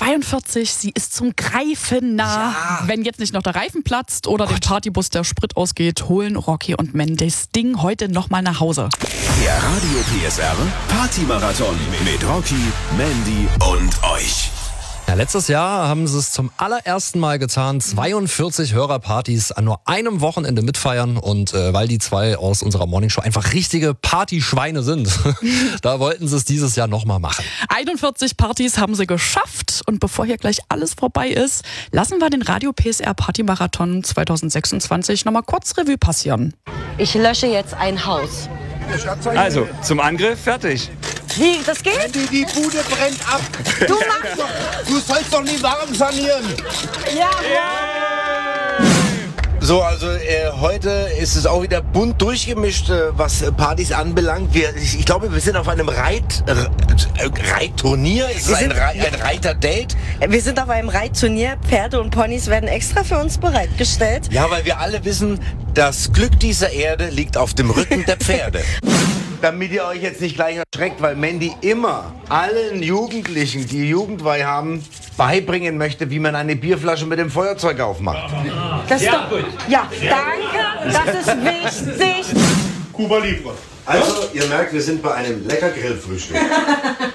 42, sie ist zum Greifen nah. Ja. Wenn jetzt nicht noch der Reifen platzt oder dem Partybus der Sprit ausgeht, holen Rocky und Mandy das Ding heute nochmal nach Hause. Der Radio PSR Partymarathon mit Rocky, Mandy und euch. Ja, letztes Jahr haben sie es zum allerersten Mal getan, 42 Hörerpartys an nur einem Wochenende mitfeiern und weil die zwei aus unserer Morningshow einfach richtige Partyschweine sind, da wollten sie es dieses Jahr nochmal machen. 41 Partys haben sie geschafft und bevor hier gleich alles vorbei ist, lassen wir den Radio PSR Partymarathon 2026 nochmal kurz Revue passieren. Ich lösche jetzt ein Haus. Also, zum Angriff, fertig. Wie, das geht? Mandy, die Bude brennt ab. Du machst doch. Du sollst doch nie warm sanieren. Ja. So, also heute ist es auch wieder bunt durchgemischt, was Partys anbelangt. Ich glaube, wir sind auf einem Reitturnier. Ist es ein Reiterdate? Wir sind auf einem Reitturnier. Pferde und Ponys werden extra für uns bereitgestellt. Ja, weil wir alle wissen, das Glück dieser Erde liegt auf dem Rücken der Pferde. Damit ihr euch jetzt nicht gleich erschreckt, weil Mandy immer allen Jugendlichen, die Jugendweihe haben, beibringen möchte, wie man eine Bierflasche mit dem Feuerzeug aufmacht. Das ist doch gut. Ja, danke. Das ist wichtig. Cuba Libre. Also, ihr merkt, wir sind bei einem lecker Grillfrühstück.